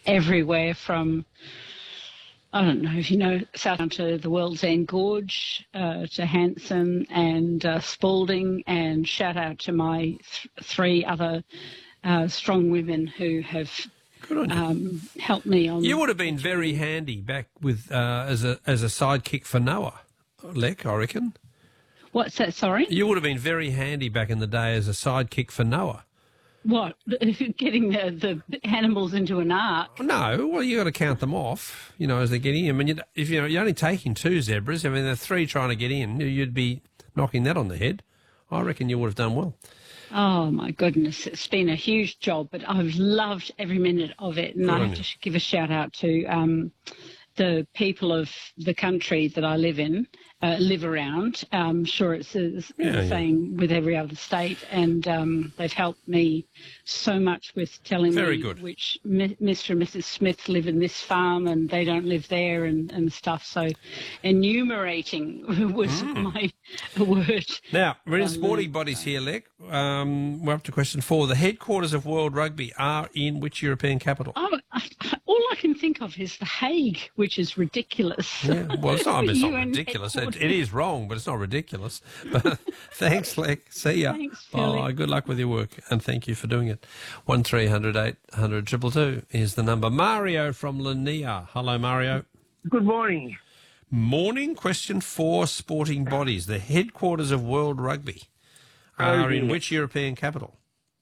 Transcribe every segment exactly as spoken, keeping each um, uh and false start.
everywhere from, I don't know if you know, south down to the World's End Gorge, uh, to Hanson and uh, Spalding, and shout out to my th- three other uh, strong women who have um, helped me on. You would have been very handy back with uh, as a as a sidekick for Noah, Lek, I reckon. What's that, sorry? You would have been very handy back in the day as a sidekick for Noah. What, getting the, the animals into an ark? No, well, you got to count them off, you know, as they're getting in. I mean, you, if you're, you're only taking two zebras, I mean, there are three trying to get in, you'd be knocking that on the head. I reckon you would have done well. Oh, my goodness, it's been a huge job, but I've loved every minute of it. And Good I on have you. to give a shout out to um, the people of the country that I live in, uh, live around. I'm sure it's the Yeah, yeah. same with every other state, and um, they've helped me so much with telling Very me good. which Mi- Mister and Missus Smith live in this farm and they don't live there, and, and stuff. So enumerating was Mm. my word. Now, we're in I sporting learned. bodies here, Lek. Um, we're up to question four. The headquarters of World Rugby are in which European capital? Oh, I, I- all I can think of is The Hague, which is ridiculous. Yeah, well, it's not, it's not U N ridiculous. It, headquarters. it is wrong, but it's not ridiculous. But thanks, Lek. See ya. Thanks, Philip. Bye. Good luck with your work, and thank you for doing it. One three hundred eight hundred two two two is the number. Mario from Lanier. Hello, Mario. Good morning. Morning. Question four, sporting bodies. The headquarters of World Rugby Oh, are in dear. which European capital?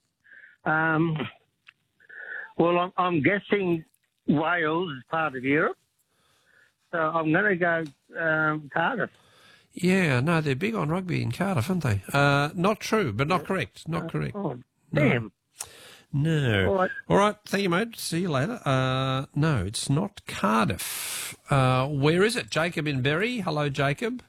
Um, well, I'm, I'm guessing Wales is part of Europe, so I'm going to go um, Cardiff. Yeah, no, they're big on rugby in Cardiff, aren't they? Uh, not true, but not correct. Not correct. Oh, No. damn. No. All right. All right. Thank you, mate. See you later. Uh, no, it's not Cardiff. Uh, where is it? Jacob in Berry. Hello, Jacob.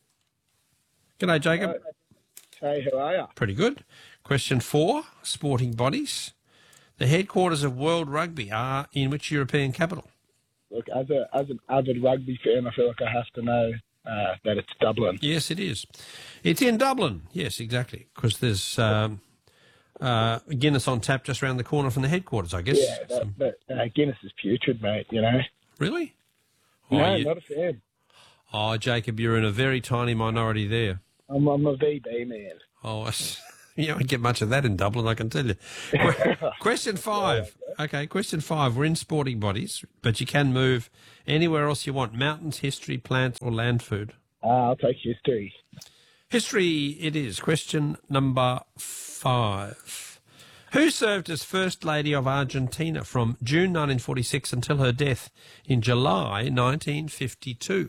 G'day, Jacob. Hey, how are you? Pretty good. Question four, sporting bodies. The headquarters of World Rugby are in which European capital? Look, as a as an avid rugby fan, I feel like I have to know uh, that it's Dublin. Yes, it is. It's in Dublin. Yes, exactly. Because there's um, uh, Guinness on tap just around the corner from the headquarters, I guess. Yeah, that, Some- that, uh, Guinness is putrid, mate. You know. Really? Oh, No, you- not a fan. oh, Jacob, you're in a very tiny minority there. I'm, I'm a V B man. Oh, you don't get much of that in Dublin, I can tell you. Que- question five. Okay, question five. We're in sporting bodies, but you can move anywhere else you want. Mountains, history, plants, or land food. Uh, I'll take history. History it is. Question number five. Who served as First Lady of Argentina from June nineteen forty-six until her death in July nineteen fifty-two?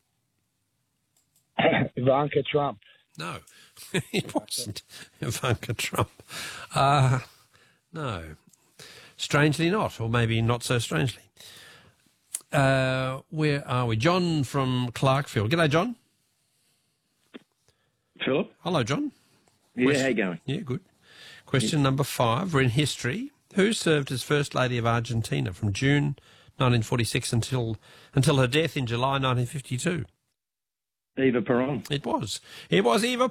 Ivanka Trump. No, it wasn't Ivanka Trump. Uh, no, strangely not, or maybe not so strangely. Uh, where are we? John from Clarkfield. G'day, John. Philip? Hello, John. Yeah, Question- how you going? Yeah, good. Question number five. We're in history. Who served as First Lady of Argentina from June nineteen forty-six until until her death in July nineteen fifty-two? Eva Peron. It was. It was Eva